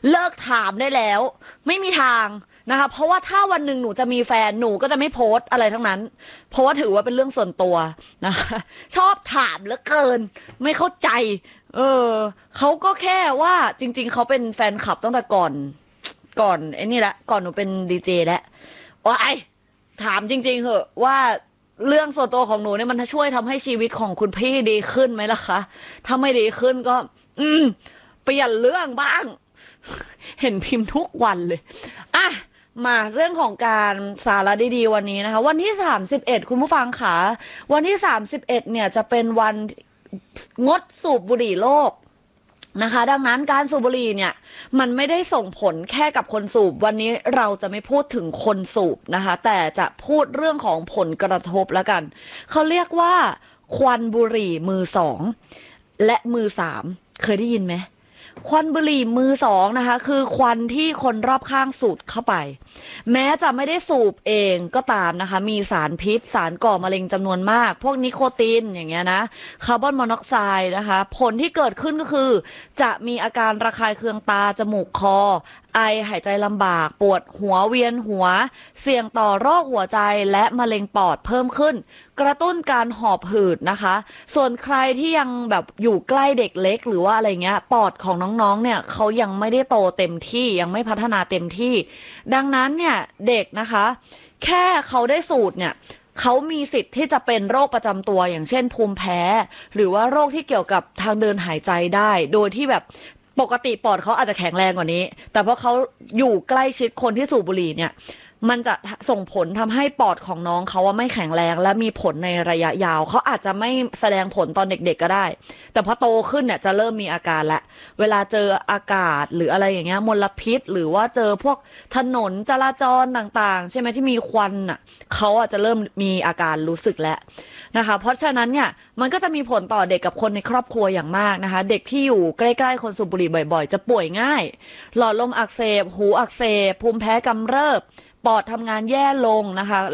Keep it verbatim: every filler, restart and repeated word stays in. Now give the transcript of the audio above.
เลิกถามได้แล้วไม่มีทางนะคะเพราะว่าถ้าวันหนึ่งหนูจะมีแฟนหนูก็จะไม่โพสต์อะไรทั้งนั้นเพราะว่าถือว่าเป็นเรื่องส่วนตัวนะคะชอบถามเหลือเกินไม่เข้าใจเออเขาก็แค่ว่าจริงๆเขาเป็นแฟนคลับตั้งแต่ก่อนก่อนไอ้นี่แหละก่อนหนูเป็นดีเจแล้วว้ายถามจริงๆเหอะว่าเรื่องส่วนตัวของหนูเนี่ยมันช่วยทำให้ชีวิตของคุณพี่ดีขึ้นไหมล่ะคะถ้าไม่ดีขึ้นก็ อืมเปลี่ยนเรื่องบ้างเห็นพิมพ์ทุกวันเลยอ่ะมาเรื่องของการสาระดีๆวันนี้นะคะวันที่สามสิบเอ็ดคุณผู้ฟังค่ะวันที่สามสิบเอ็ดเนี่ยจะเป็นวันงดสูบบุหรี่โลกนะคะดังนั้นการสูบบุหรี่เนี่ยมันไม่ได้ส่งผลแค่กับคนสูบวันนี้เราจะไม่พูดถึงคนสูบนะคะแต่จะพูดเรื่องของผลกระทบแล้วกันเขาเรียกว่าควันบุหรี่มือสองและมือสามเคยได้ยินไหมควันบุหรี่มือสองนะคะคือควันที่คนรอบข้างสูดเข้าไปแม้จะไม่ได้สูบเองก็ตามนะคะมีสารพิษสารก่อมะเร็งจำนวนมากพวกนิโคตินอย่างเงี้ยนะคาร์บอนมอนอกไซด์นะคะผลที่เกิดขึ้นก็คือจะมีอาการระคายเคืองตาจมูกคอไอหายใจลำบากปวดหัวเวียนหัวเสี่ยงต่อโรคหัวใจและมะเร็งปอดเพิ่มขึ้นกระตุ้นการหอบหืดนะคะส่วนใครที่ยังแบบอยู่ใกล้เด็กเล็กหรือว่าอะไรเงี้ยปอดของน้องๆเนี่ยเขายังไม่ได้โตเต็มที่ยังไม่พัฒนาเต็มที่ดังนั้นเนี่ยเด็กนะคะแค่เขาได้สูตรเนี่ยเขามีสิทธิ์ที่จะเป็นโรคประจำตัวอย่างเช่นภูมิแพ้หรือว่าโรคที่เกี่ยวกับทางเดินหายใจได้โดยที่แบบปกติปอดเขาอาจจะแข็งแรงกว่านี้แต่เพราะเขาอยู่ใกล้ชิดคนที่สูบบุหรี่เนี่ยมันจะส่งผลทำให้ปอดของน้องเขาว่าไม่แข็งแรงและมีผลในระยะยาวเขาอาจจะไม่แสดงผลตอนเด็กๆก็ได้แต่พอโตขึ้นเนี่ยจะเริ่มมีอาการละเวลาเจออากาศหรืออะไรอย่างเงี้ยมลพิษหรือว่าเจอพวกถนนจราจรต่างๆใช่ไหมที่มีควันอ่ะเขาอาจจะเริ่มมีอาการรู้สึกแล้วนะคะเพราะฉะนั้นเนี่ยมันก็จะมีผลต่อเด็กกับคนในครอบครัวอย่างมากนะคะเด็กที่อยู่ใกล้ๆคนสูบบุหรี่บ่อยๆจะป่วยง่ายหลอดลมอักเสบหูอักเสบภูมิแพ้กำเริบปอดทำงานแย่ลงนะคะ